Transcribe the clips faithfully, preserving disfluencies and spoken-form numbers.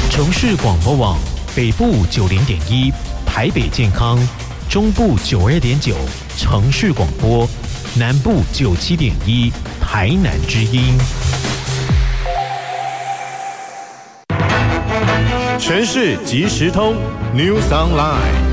城市广播网北部九零点一，台北健康，中部九二点九，城市广播，南部九七点一，台南之音。 全市即时通 News Online。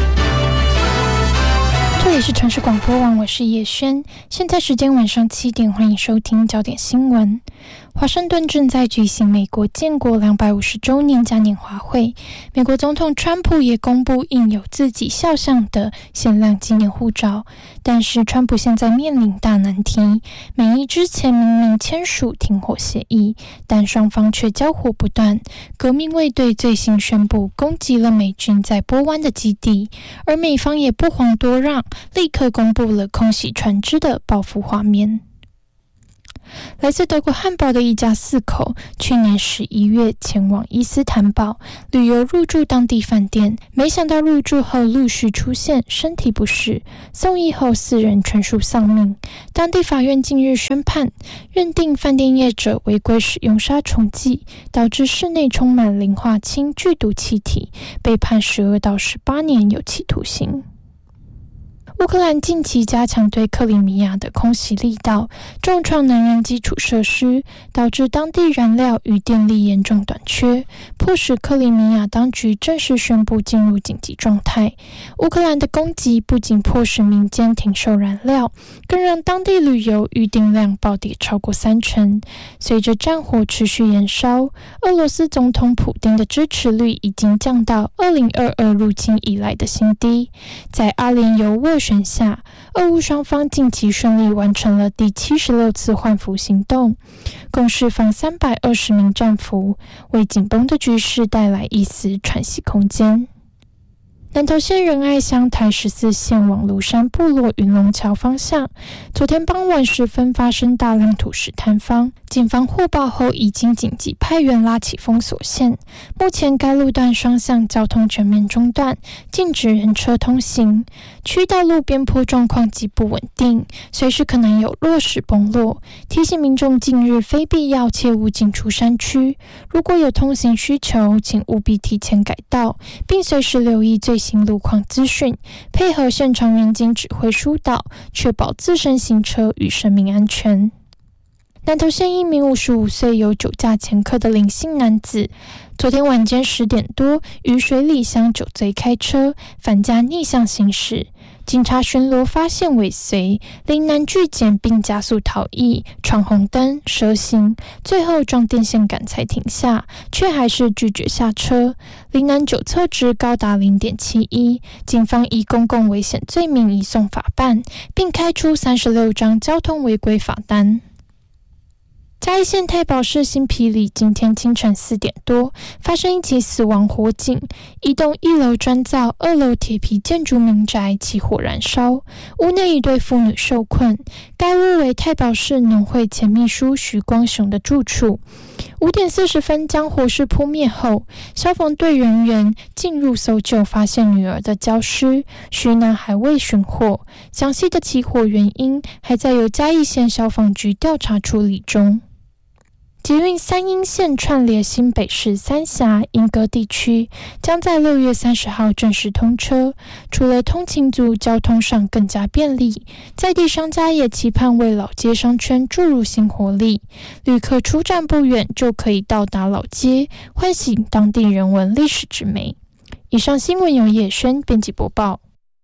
这里是城市广播网，我是叶轩。现在时间晚上七点，欢迎收听焦点新闻。华盛顿正在举行美国建国两百五十周年嘉年华会，美国总统川普也公布印有自己肖像的限量纪念护照。但是川普现在面临大难题，美伊之前明明签署停火协议，但双方却交火不断。革命卫队最新宣布攻击了美军在波湾的基地，而美方也不遑多让，立刻公布了空袭船只的报复画面。来自德国汉堡的一家四口，去年十一月前往伊斯坦堡旅游，入住当地饭店，没想到入住后陆续出现身体不适，送医后四人全数丧命。当地法院近日宣判，认定饭店业者违规使用杀虫剂，导致室内充满磷化氢剧毒气体，被判十二到十八年有期徒刑。乌克兰近期加强对克里米亚的空袭力道，重创能源基础设施，导致当地燃料与电力严重短缺，迫使克里米亚当局正式宣布进入紧急状态。乌克兰的攻击不仅迫使民间停售燃料，更让当地旅游预订量暴跌超过三成。随着战火持续延烧，俄罗斯总统普丁的支持率已经降到二零二二入侵以来的新低。在阿联酋斡旋下，俄乌双方近期顺利完成了第七十六次换俘行动，共释放三百二十名战俘，为紧绷的局势带来一丝喘息空间。南投县仁爱乡台十四线往庐山部落云龙桥方向，昨天傍晚时分发生大量土石坍方，警方获报后已经紧急派员拉起封锁线，目前该路段双向交通全面中断，禁止人车通行。区道路边坡状况极不稳定，随时可能有落石崩落，提醒民众近日非必要切勿进出山区。如果有通行需求，请务必提前改道，并随时留意最新路况资讯，配合现场民警指挥疏导，确保自身行车与生命安全。南投县一名五十五岁有酒驾前科的林姓男子，昨天晚间十点多于水里乡酒醉开车，反驾逆向行驶。警察巡逻发现尾随，林男拒检并加速逃逸，闯红灯、蛇行，最后撞电线杆才停下，却还是拒绝下车。林男酒测值高达 零点七一， 警方以公共危险罪名移送法办，并开出三十六张交通违规罚单。嘉义县太保市新埤里今天清晨四点多发生一起死亡火警，一栋一楼砖造二楼铁皮建筑民宅起火燃烧，屋内一对妇女受困，该屋为太保市农会前秘书徐光雄的住处。五点四十分将火势扑灭后，消防队人员进入搜救，发现女儿的焦尸，徐男还未寻获，详细的起火原因还在由嘉义县消防局调查处理中。捷运三鶯线串联新北市三峡、莺歌地区，将在六月三十号正式通车。除了通勤族交通上更加便利，在地商家也期盼为老街商圈注入新活力。旅客出站不远就可以到达老街，唤醒当地人文历史之美。以上新闻由叶轩编辑播报。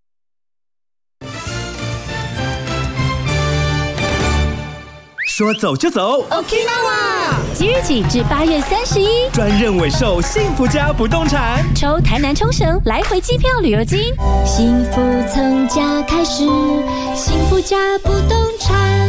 说走就走 ，Okinawa！ 即日起至八月三十一， 专任委售幸福家不动产， 抽台南冲绳来回机票旅游金，幸福从家开始，幸福家不动产。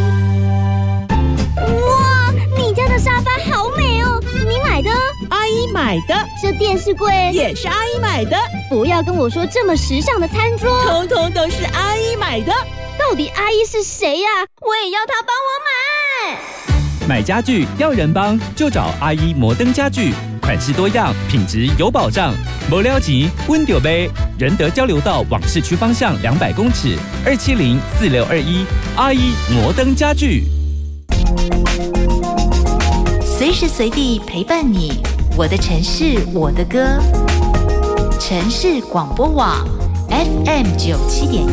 哇，你家的沙发好美哦，你买的？ 阿姨买的。 这电视柜也是阿姨买的。 不要跟我说这么时尚的餐桌， 通通都是阿姨买的。 到底阿姨是谁呀？我也要她帮我买。 买家具要人帮，就找阿姨摩登家具，款式多样，品质有保障。没了钱，温丢杯。仁德交流道往市区方向两百公尺，二七零四六二一，阿姨摩登家具。 随时随地陪伴你， 我的城市，我的歌。城市广播网 F M 九七点